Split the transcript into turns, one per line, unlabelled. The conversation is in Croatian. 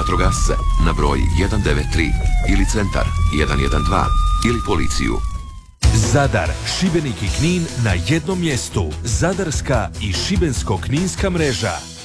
vatrogasce na broj 193 ili centar 112 ili policiju.
Zadar, Šibenik i Knin na jednom mjestu. Zadarska i Šibensko-kninska mreža.